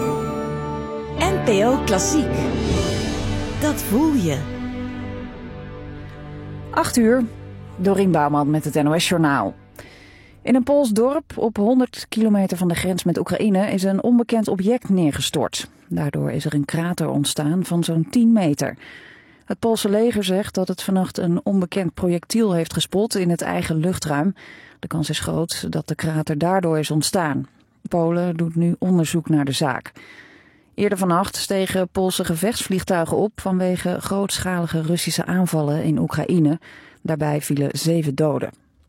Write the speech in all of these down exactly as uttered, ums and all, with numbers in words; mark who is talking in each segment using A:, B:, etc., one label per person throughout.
A: N P O Klassiek. Dat voel je.
B: acht uur, Dorien Bouwman met het N O S-journaal. In een Pools dorp op honderd kilometer van de grens met Oekraïne is een onbekend object neergestort. Daardoor is er een krater ontstaan van zo'n tien meter. Het Poolse leger zegt dat het vannacht een onbekend projectiel heeft gespot in het eigen luchtruim. De kans is groot dat de krater daardoor is ontstaan. Polen doet nu onderzoek naar de zaak. Eerder vannacht stegen Poolse gevechtsvliegtuigen op vanwege grootschalige Russische aanvallen in Oekraïne. Daarbij vielen zeven doden.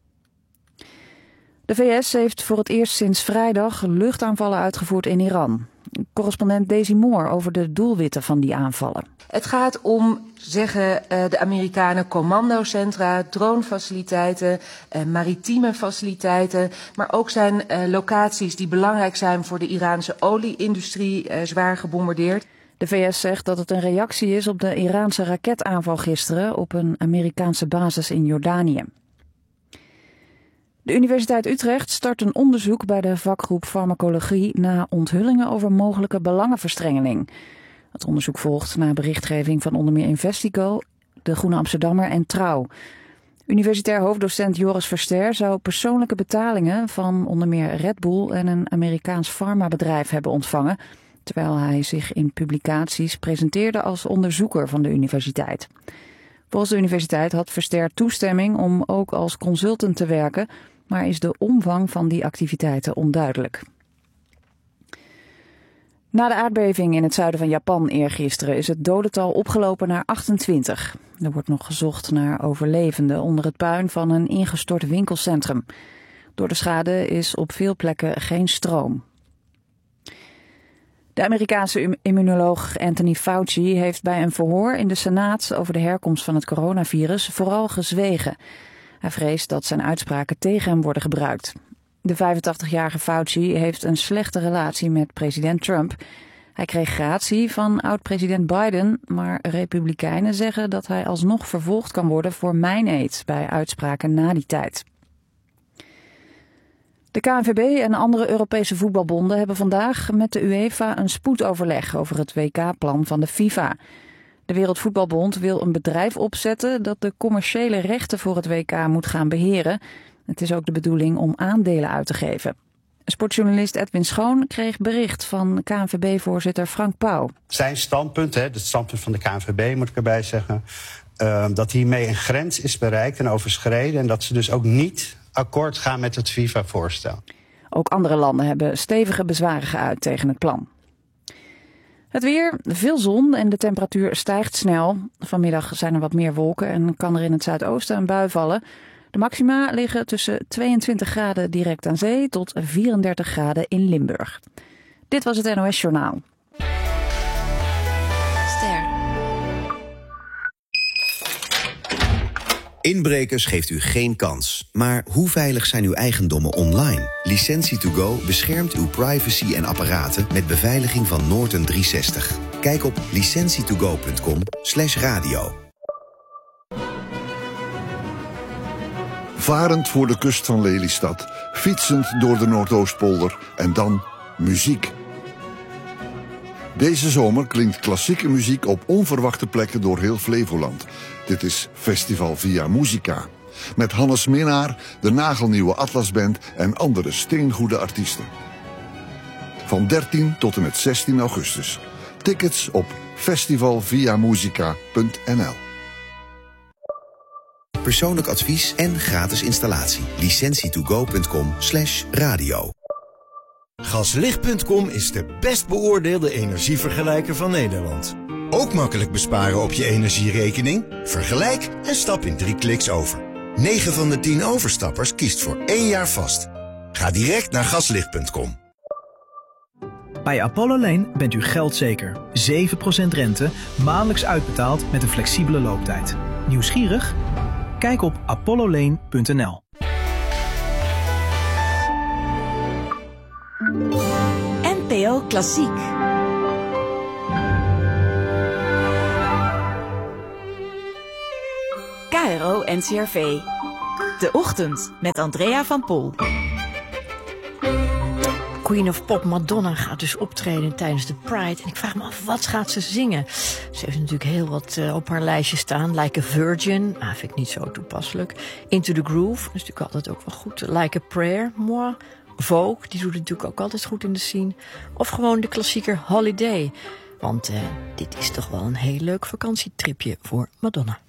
B: De V S heeft voor het eerst sinds vrijdag luchtaanvallen uitgevoerd in Iran. Correspondent Daisy Moore over de doelwitten van die aanvallen.
C: Het gaat om, zeggen uh, de Amerikanen, commandocentra, dronefaciliteiten, uh, maritieme faciliteiten. Maar ook zijn uh, locaties die belangrijk zijn voor de Iraanse olie-industrie uh, zwaar gebombardeerd.
B: De V S zegt dat het een reactie is op de Iraanse raketaanval gisteren op een Amerikaanse basis in Jordanië. De Universiteit Utrecht start een onderzoek bij de vakgroep farmacologie na onthullingen over mogelijke belangenverstrengeling. Het onderzoek volgt na berichtgeving van onder meer Investico, De Groene Amsterdammer en Trouw. Universitair hoofddocent Joris Verster zou persoonlijke betalingen van onder meer Red Bull en een Amerikaans farmabedrijf hebben ontvangen, terwijl hij zich in publicaties presenteerde als onderzoeker van de universiteit. Volgens de universiteit had Verster toestemming om ook als consultant te werken, maar is de omvang van die activiteiten onduidelijk. Na de aardbeving in het zuiden van Japan eergisteren is het dodental opgelopen naar achtentwintig. Er wordt nog gezocht naar overlevenden onder het puin van een ingestort winkelcentrum. Door de schade is op veel plekken geen stroom. De Amerikaanse immunoloog Anthony Fauci heeft bij een verhoor in de Senaat over de herkomst van het coronavirus vooral gezwegen. Hij vreest dat zijn uitspraken tegen hem worden gebruikt. De vijfentachtigjarige Fauci heeft een slechte relatie met president Trump. Hij kreeg gratie van oud-president Biden, maar republikeinen zeggen dat hij alsnog vervolgd kan worden voor meineed bij uitspraken na die tijd. De K N V B en andere Europese voetbalbonden hebben vandaag met de UEFA een spoedoverleg over het W K-plan van de FIFA. De Wereldvoetbalbond wil een bedrijf opzetten dat de commerciële rechten voor het W K moet gaan beheren. Het is ook de bedoeling om aandelen uit te geven. Sportjournalist Edwin Schoon kreeg bericht van K N V B-voorzitter Frank Pauw.
D: Zijn standpunt, hè, het standpunt van de K N V B moet ik erbij zeggen, uh, dat hiermee een grens is bereikt en overschreden en dat ze dus ook niet akkoord gaan met het FIFA-voorstel.
B: Ook andere landen hebben stevige bezwaren geuit tegen het plan. Het weer, veel zon en de temperatuur stijgt snel. Vanmiddag zijn er wat meer wolken en kan er in het zuidoosten een bui vallen. De maxima liggen tussen tweeëntwintig graden direct aan zee tot vierendertig graden in Limburg. Dit was het N O S-journaal.
A: Ster.
E: Inbrekers geeft u geen kans. Maar hoe veilig zijn uw eigendommen online? Licentie to go beschermt uw privacy en apparaten met beveiliging van Norton driehonderdzestig. Kijk op licentie to go punt com slash radio.
F: Varend voor de kust van Lelystad, fietsend door de Noordoostpolder en dan muziek. Deze zomer klinkt klassieke muziek op onverwachte plekken door heel Flevoland. Dit is Festival Via Musica. Met Hannes Minnaar, de nagelnieuwe Atlasband en andere steengoede artiesten. Van dertien tot en met zestien augustus. Tickets op festival via musica punt n l.
E: Persoonlijk advies en gratis installatie. licentie to go punt com slash radio.
G: Gaslicht punt com is de best beoordeelde energievergelijker van Nederland. Ook makkelijk besparen op je energierekening? Vergelijk en stap in drie kliks over. negen van de tien overstappers kiest voor één jaar vast. Ga direct naar gaslicht punt com.
H: Bij Apollo Lane bent u geldzeker. zeven procent rente, maandelijks uitbetaald met een flexibele looptijd. Nieuwsgierig? Kijk op apollo lane punt n l.
A: N P O Klassiek. K R O N C R V. De Ochtend met Andrea van Pol.
I: Queen of Pop Madonna gaat dus optreden tijdens de Pride. En ik vraag me af, wat gaat ze zingen? Ze heeft natuurlijk heel wat uh, op haar lijstje staan. Like a Virgin, ah, vind ik niet zo toepasselijk. Into the Groove, dat is natuurlijk altijd ook wel goed. Like a Prayer, moi. Vogue, die doet het natuurlijk ook altijd goed in de scene. Of gewoon de klassieker Holiday. Want uh, dit is toch wel een heel leuk vakantietripje voor Madonna.